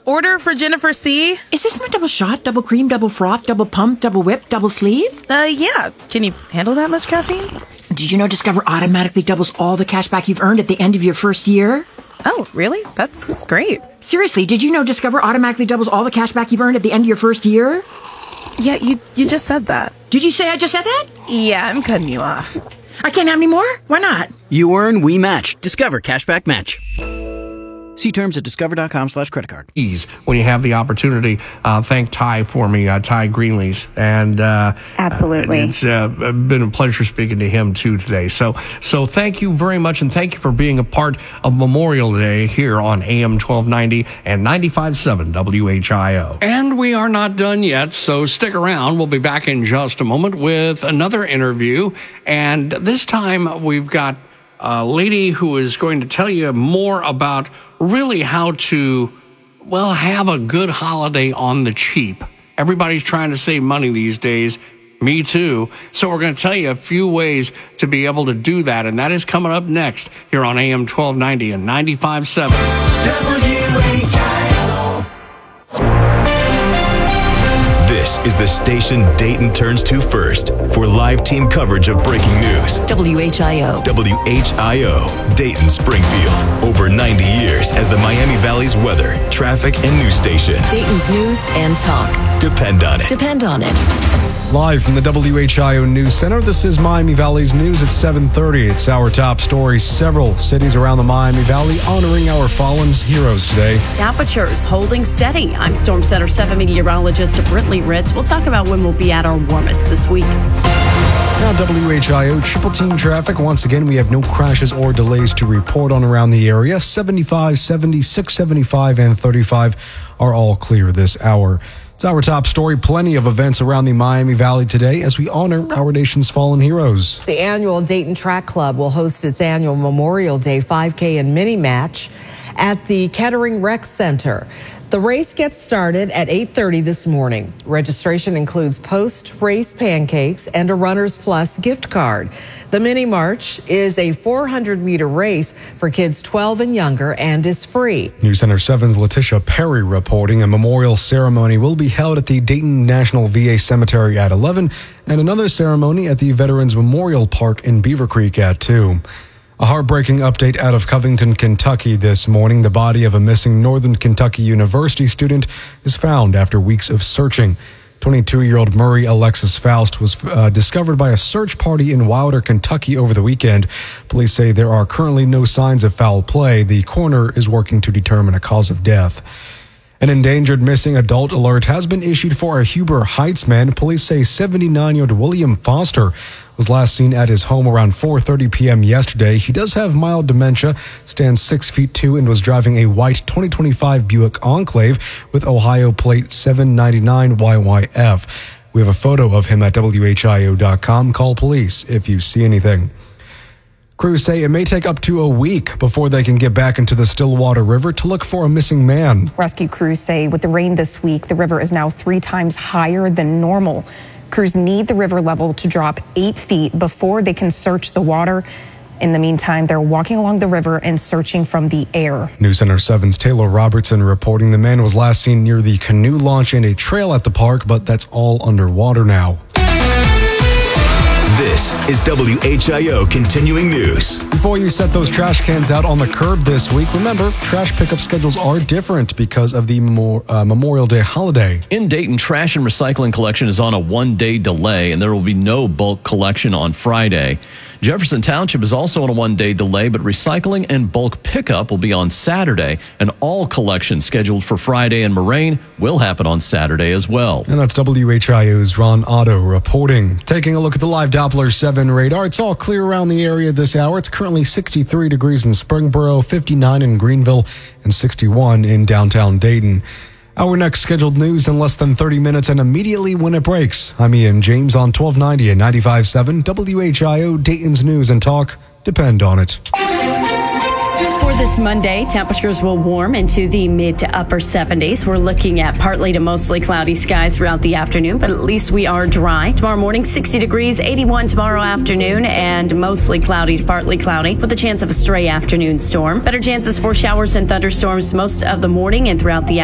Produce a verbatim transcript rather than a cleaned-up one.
Order for Jennifer C. Is this my double shot, double cream, double froth, double pump, double whip, double sleeve? Uh, yeah. Can you handle that much caffeine? Did you know Discover automatically doubles all the cash back you've earned at the end of your first year? Oh, really? That's great. Seriously, did you know Discover automatically doubles all the cash back you've earned at the end of your first year? Yeah, you you just said that. Did you say I just said that? Yeah, I'm cutting you off. I can't have any more? Why not? You earn, we match. Discover Cashback Match. See terms at discover.com slash credit card. Ease when you have the opportunity. Uh, thank Ty for me, uh, Ty Greenlees. And uh, absolutely. Uh, it's uh, been a pleasure speaking to him, too, today. So so thank you very much, and thank you for being a part of Memorial Day here on A M twelve ninety and ninety-five point seven W H I O. And we are not done yet, so stick around. We'll be back in just a moment with another interview. And this time we've got a lady who is going to tell you more about really how to, well, have a good holiday on the cheap. Everybody's trying to save money these days. Me too. So we're going to tell you a few ways to be able to do that. And that is coming up next here on A M twelve ninety and ninety-five point seven W H I O. This is the station Dayton turns to first for live team coverage of breaking news. W H I O. W H I O, Dayton Springfield. Over ninety years as the Miami Valley's weather, traffic, and news station. Dayton's news and talk. Depend on it. Depend on it. Live from the W H I O News Center, this is Miami Valley's news at seven thirty. It's our top story. Several cities around the Miami Valley honoring our fallen heroes today. Temperatures holding steady. I'm Storm Center seven meteorologist Brittany Ritz. We'll talk about when we'll be at our warmest this week. Now, W H I O triple team traffic. Once again, we have no crashes or delays to report on around the area. seventy-five, seventy, six seventy-five, and thirty-five are all clear this hour. It's our top story. Plenty of events around the Miami Valley today as we honor our nation's fallen heroes. The annual Dayton Track Club will host its annual Memorial Day five K and mini match at the Kettering Rec Center. The race gets started at eight thirty this morning. Registration includes post-race pancakes and a Runners Plus gift card. The mini march is a four hundred meter race for kids twelve and younger and is free. News Center seven's Letitia Perry reporting a memorial ceremony will be held at the Dayton National V A Cemetery at eleven and another ceremony at the Veterans Memorial Park in Beaver Creek at two. A heartbreaking update out of Covington, Kentucky this morning. The body of a missing Northern Kentucky University student is found after weeks of searching. twenty-two-year-old Murray Alexis Faust was uh, discovered by a search party in Wilder, Kentucky over the weekend. Police say there are currently no signs of foul play. The coroner is working to determine a cause of death. An endangered missing adult alert has been issued for a Huber Heights man. Police say seventy-nine-year-old William Foster was last seen at his home around four thirty p.m. yesterday. He does have mild dementia, stands six feet two, and was driving a white twenty twenty-five Buick Enclave with Ohio plate seven ninety-nine Y Y F. We have a photo of him at W H I O dot com. Call police if you see anything. Crews say it may take up to a week before they can get back into the Stillwater River to look for a missing man. Rescue crews say with the rain this week, the river is now three times higher than normal. Crews need the river level to drop eight feet before they can search the water. In the meantime, they're walking along the river and searching from the air. News Center seven's Taylor Robertson reporting the man was last seen near the canoe launch and a trail at the park, but that's all underwater now. This is W H I O Continuing News. Before you set those trash cans out on the curb this week, remember, trash pickup schedules are different because of the Memor- uh, Memorial Day holiday. In Dayton, trash and recycling collection is on a one-day delay, and there will be no bulk collection on Friday. Jefferson Township is also on a one-day delay, but recycling and bulk pickup will be on Saturday, and all collection scheduled for Friday in Moraine will happen on Saturday as well. And that's W H I O's Ron Otto reporting. Taking a look at the live Doppler seven radar, it's all clear around the area this hour. It's currently sixty-three degrees in Springboro, fifty-nine in Greenville, and sixty-one in downtown Dayton. Our next scheduled news in less than thirty minutes and immediately when it breaks. I'm Ian James on twelve ninety and ninety-five point seven W H I O, Dayton's News and Talk. Depend on it. For this Monday, temperatures will warm into the mid to upper seventies. We're looking at partly to mostly cloudy skies throughout the afternoon, but at least we are dry. Tomorrow morning, sixty degrees, eighty-one tomorrow afternoon, and mostly cloudy to partly cloudy with a chance of a stray afternoon storm. Better chances for showers and thunderstorms most of the morning and throughout the